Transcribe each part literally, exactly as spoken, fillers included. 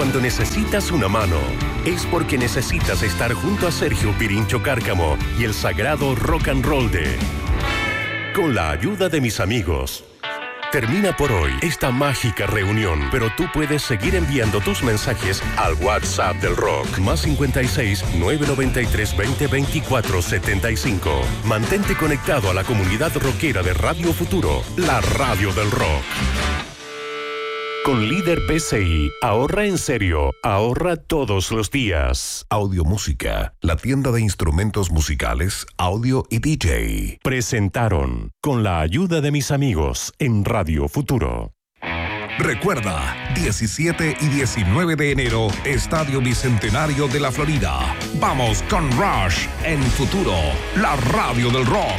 Cuando necesitas una mano, es porque necesitas estar junto a Sergio Pirincho Cárcamo y el sagrado rock and roll de Con la ayuda de mis amigos. Termina por hoy esta mágica reunión, pero tú puedes seguir enviando tus mensajes al WhatsApp del rock, más cincuenta y seis, nueve noventa y tres, veinte, veinticuatro, setenta y cinco. Mantente conectado a la comunidad rockera de Radio Futuro, la radio del rock. Con Líder P C I, ahorra en serio, ahorra todos los días. Audio Música, la tienda de instrumentos musicales, audio y D J. Presentaron Con la ayuda de mis amigos en Radio Futuro. Recuerda, diecisiete y diecinueve de enero, Estadio Bicentenario de la Florida. Vamos con Rush en Futuro, la radio del rock.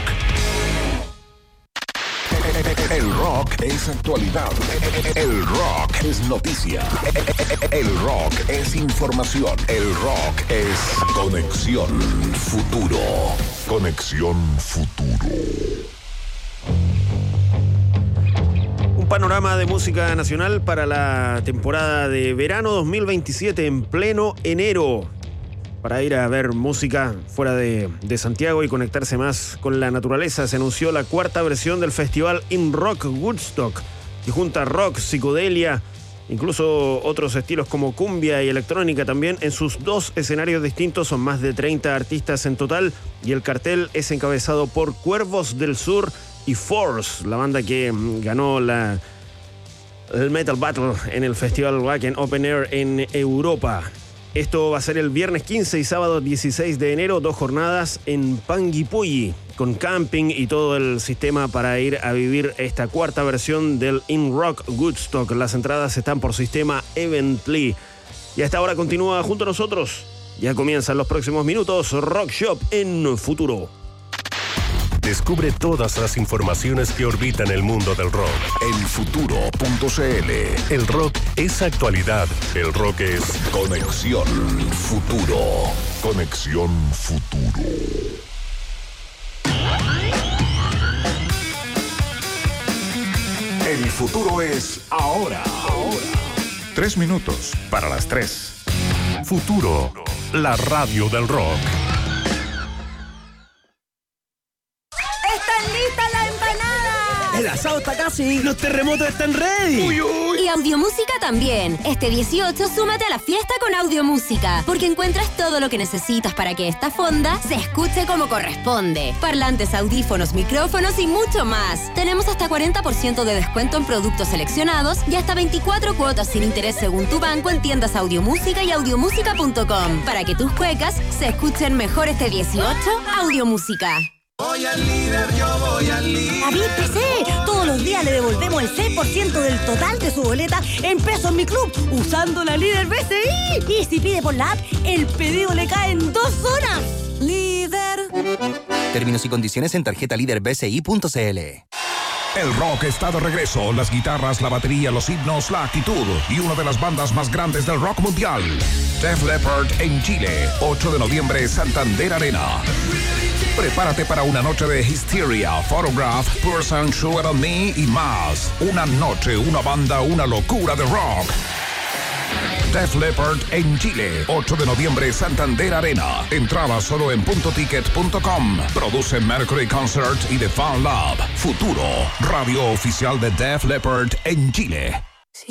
El rock es actualidad. El rock es noticia. El rock es información. El rock es Conexión Futuro. Conexión Futuro. Un panorama de música nacional para la temporada de verano dos mil veintisiete en pleno enero. Para ir a ver música fuera de, de Santiago y conectarse más con la naturaleza, se anunció la cuarta versión del festival In Rock Woodstock, que junta rock, psicodelia, incluso otros estilos como cumbia y electrónica también en sus dos escenarios distintos. Son más de treinta artistas en total y el cartel es encabezado por Cuervos del Sur y Force, la banda que ganó la, el Metal Battle en el Festival Wacken Open Air en Europa. Esto va a ser el viernes quince y sábado dieciséis de enero, dos jornadas en Panguipulli, con camping y todo el sistema para ir a vivir esta cuarta versión del In Rock Woodstock. Las entradas están por sistema Evently. Y a esta hora continúa junto a nosotros. Ya comienzan los próximos minutos Rock Shop en Futuro. Descubre todas las informaciones que orbitan el mundo del rock en futuro punto c l. El rock es actualidad. El rock es Conexión Futuro. Conexión Futuro. El futuro es ahora. Ahora. Tres minutos para las tres. Futuro, la radio del rock. El asado está casi. Los terremotos están ready. Uy, uy. Y Audiomúsica también. Este dieciocho súmate a la fiesta con Audiomúsica, porque encuentras todo lo que necesitas para que esta fonda se escuche como corresponde. Parlantes, audífonos, micrófonos y mucho más. Tenemos hasta cuarenta por ciento de descuento en productos seleccionados y hasta veinticuatro cuotas sin interés según tu banco en tiendas Audiomúsica y audiomúsica punto com. Para que tus cuecas se escuchen mejor este dieciocho, Audiomúsica. Voy al líder, yo voy al líder. David P C, todos los días le devolvemos el seis por ciento del total de su boleta en pesos en mi club, usando la Líder B C I. Y si pide por la app, el pedido le cae en dos horas. Líder. Términos y condiciones en tarjeta líder b c i punto c l. El rock está de regreso. Las guitarras, la batería, los himnos, la actitud y una de las bandas más grandes del rock mundial. Def Leppard en Chile, ocho de noviembre, Santander Arena. Prepárate para una noche de Hysteria, Photograph, Person, Sugar on Me y más. Una noche, una banda, una locura de rock. Def Leppard en Chile, ocho de noviembre, Santander Arena. Entrada solo en punto ticket punto com. Produce Mercury Concert y The Fan Lab. Futuro, radio oficial de Def Leppard en Chile.